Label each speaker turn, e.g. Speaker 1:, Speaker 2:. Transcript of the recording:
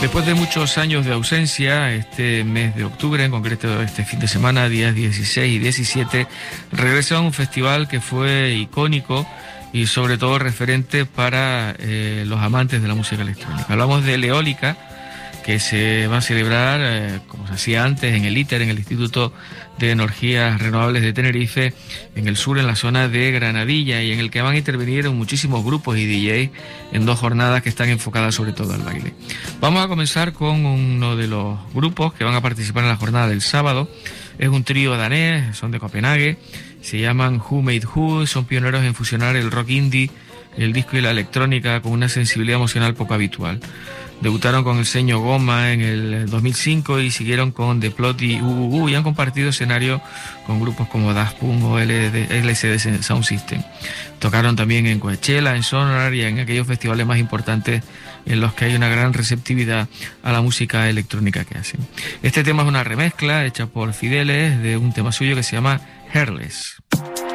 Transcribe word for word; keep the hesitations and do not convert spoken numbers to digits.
Speaker 1: Después de muchos años de ausencia, este mes de octubre, en concreto este fin de semana, días dieciséis y diecisiete, regresa a un festival que fue icónico y sobre todo referente para eh, los amantes de la música electrónica. Hablamos de Eólica, que se va a celebrar, eh, como se hacía antes, en el ITER, en el Instituto de Energías Renovables de Tenerife, en el sur, en la zona de Granadilla, y en el que van a intervenir muchísimos grupos y D Js en dos jornadas que están enfocadas sobre todo al baile. Vamos a comenzar con uno de los grupos que van a participar en la jornada del sábado. Es un trío danés, son de Copenhague, se llaman Who Made Who, son pioneros en fusionar el rock indie, el disco y la electrónica con una sensibilidad emocional poco habitual. Debutaron con el sello Goma en el dos mil cinco y siguieron con The Plot y U U U, y han compartido escenario con grupos como Daft Punk o L S D Sound System. Tocaron también en Coachella, en Sonar y en aquellos festivales más importantes en los que hay una gran receptividad a la música electrónica que hacen. Este tema es una remezcla hecha por Fideles de un tema suyo que se llama Hairless.